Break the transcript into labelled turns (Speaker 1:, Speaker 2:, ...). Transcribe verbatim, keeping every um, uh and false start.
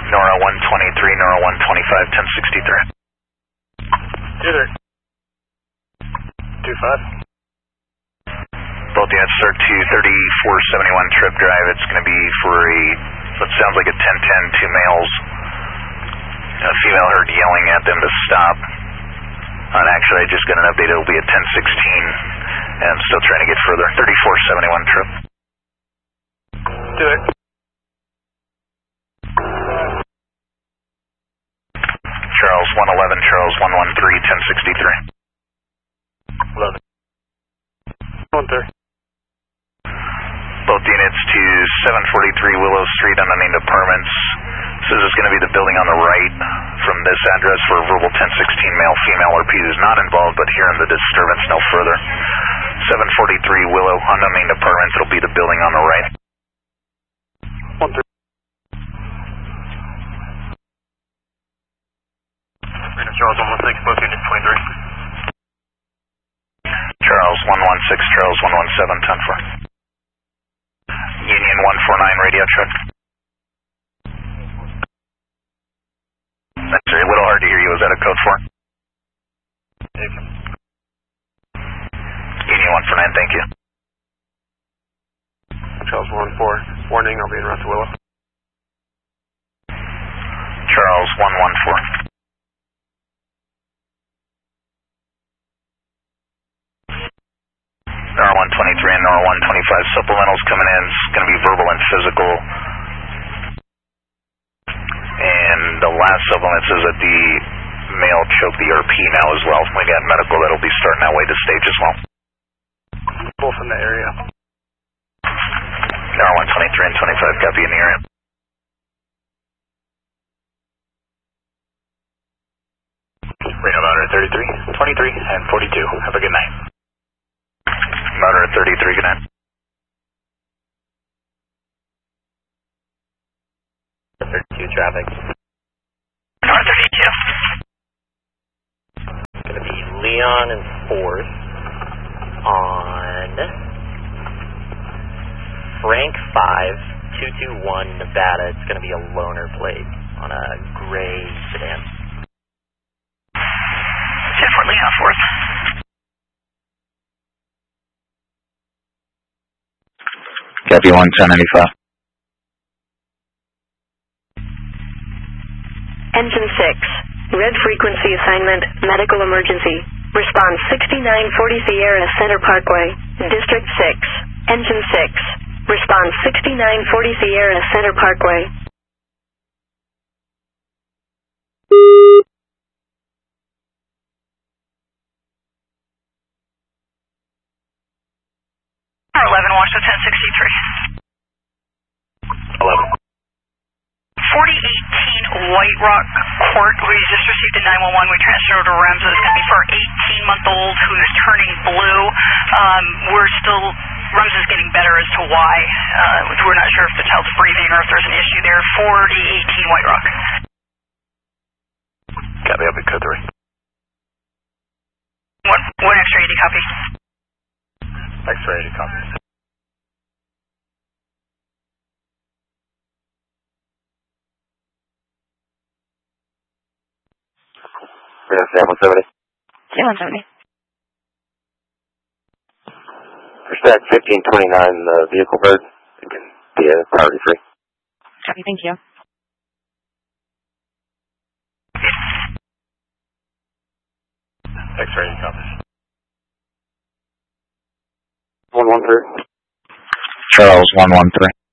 Speaker 1: Nora one twenty-three, Nora one twenty-five, ten sixty-three.
Speaker 2: two three. two five.
Speaker 1: Both units start to thirty-four seventy-one Trip Drive. It's going to be for a, what sounds like a ten ten, two males. A female heard yelling at them to stop. And actually, I just got an update. It'll be a ten sixteen, and I'm still trying to get further. thirty-four seventy-one Trip.
Speaker 2: Do it.
Speaker 1: Charles one eleven, Charles one one three, ten sixty-three.
Speaker 2: eleven. one three.
Speaker 1: Both units to seven forty-three Willow Street, unnamed apartments. This is going to be the building on the right from this address for verbal ten sixteen, male, female, or P who's not involved, but hearing the disturbance no further. seven forty-three Willow, unnamed apartments. It'll be the building on the right.
Speaker 2: one three. Charles one one six, both units twenty-three.
Speaker 1: Charles one one six, Charles one one seven, ten four. Union one four nine, radio check. That's a little hard to hear you. Was that a code four? Union one four nine, thank you.
Speaker 2: Charles one four, warning, I'll be in route to Willow.
Speaker 1: Charles one one four. Nora one twenty-three and Nora one twenty-five. Supplementals coming in. It's going to be verbal and physical. And the last supplement says that the male choked the R P now as well. We got medical that'll be starting that way to stage as well.
Speaker 2: Both in the area.
Speaker 1: Nora one twenty-three and twenty-five, copy in the area.
Speaker 2: Radio Monitor thirty-three, twenty-three, and forty-two. Have a good night.
Speaker 1: Monitor thirty-three, good night.
Speaker 2: thirty-two traffic.
Speaker 1: Monitor thirty-two.
Speaker 3: It's going to be Leon and fourth on Frank five, two two one Nevada. It's going to be a loaner plate on a gray sedan.
Speaker 1: ten four, Leon fourth. Copy one ten ninety-five.
Speaker 4: Engine six, red frequency assignment, medical emergency. Response sixty-nine forty Sierra Center Parkway, District six. Engine six, response sixty-nine forty Sierra Center Parkway.
Speaker 5: eleven, Washington ten sixty-three.
Speaker 1: eleven.
Speaker 5: forty eighteen White Rock Court. We just received a nine one one. We transferred over to Ramsey. It's going to be for our eighteen-month-old who's turning blue. Um, we're still, Ramsey is getting better as to why. Uh, we're not sure if the child's breathing or if there's an issue there. forty eighteen White Rock.
Speaker 1: Copy, I'll be code three.
Speaker 5: One, one extra eighty copy.
Speaker 2: Extra eighty copy.
Speaker 6: We're going to say one seventy.
Speaker 4: Say one seventy.
Speaker 6: For stack fifteen twenty-nine, the vehicle bird, it can be a priority free.
Speaker 4: Copy, thank you.
Speaker 2: Extra eighty copy.
Speaker 6: one one three.
Speaker 1: Charles one one three.